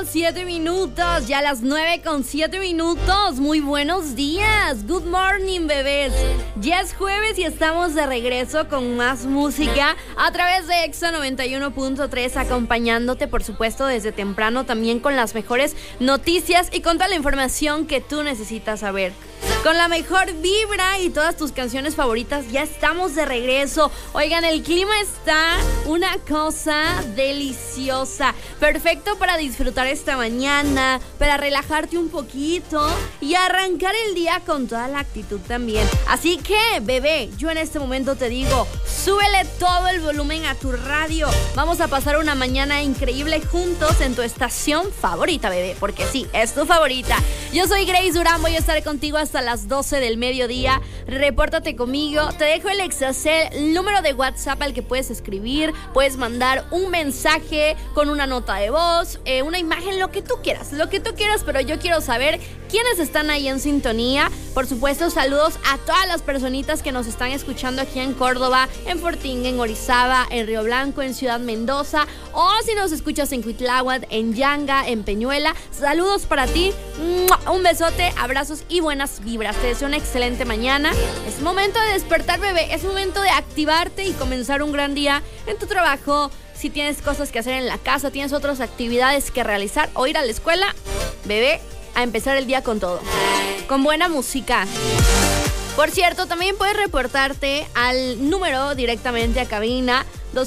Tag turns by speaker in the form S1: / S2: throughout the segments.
S1: 7 minutos, ya las 9:07. Muy buenos días, good morning, bebés. Ya es jueves y estamos de regreso con más música a través de Exa 91.3, acompañándote, por supuesto, desde temprano, también con las mejores noticias y con toda la información que tú necesitas saber. Con la mejor vibra y todas tus canciones favoritas, ya estamos de regreso. Oigan, el clima está una cosa deliciosa. Perfecto para disfrutar esta mañana, para relajarte un poquito y arrancar el día con toda la actitud también. Así que, bebé, yo en este momento te digo, súbele todo el volumen a tu radio. Vamos a pasar una mañana increíble juntos en tu estación favorita, bebé, porque sí, es tu favorita. Yo soy Grace Durán, voy a estar contigo hasta las 12 del mediodía. Repórtate conmigo, te dejo el Exacel, el número de WhatsApp al que puedes escribir, puedes mandar un mensaje con una nota de voz, una imagen, lo que tú quieras, pero yo quiero saber quiénes están ahí en sintonía. Por supuesto, saludos a todas las personitas que nos están escuchando aquí en Córdoba, en Fortín, en Orizaba, en Río Blanco, en Ciudad Mendoza, o si nos escuchas en Cuitláhuac, en Yanga, en Peñuela. Saludos para ti, un besote, abrazos y buenas vibras. Te deseo una excelente mañana. Es momento de despertar, bebé, es momento de activarte y comenzar un gran día en tu trabajo. Si tienes cosas que hacer en la casa, tienes otras actividades que realizar o ir a la escuela, bebé, a empezar el día con todo, con buena música. Por cierto, también puedes reportarte al número directamente a cabina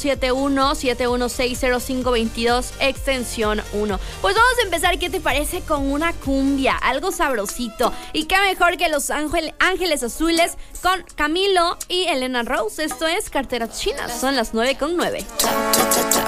S1: 271-716-0522, extensión 1. Pues vamos a empezar, ¿qué te parece? Con una cumbia, algo sabrosito. Y qué mejor que Los Ángeles Azules con Camilo y Elena Rose. Esto es Carteras Chinas, son las 9:09.